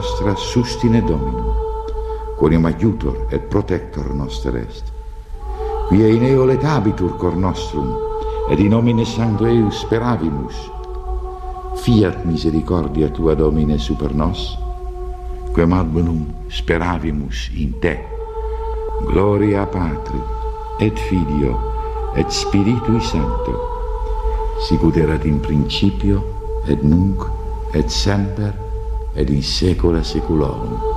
nostra sustine Dominum, quoniam aiutor et protector noster est. Quia in eo letabitur cor nostrum, et in nomine Sancto eius speravimus. Fiat misericordia tua, Domine, super nos, quem ad bonum speravimus in te. Gloria Patri, et Filio, et Spiritui Sancto, sicut erat in principio, et nunc, et semper, et in saecula saeculorum.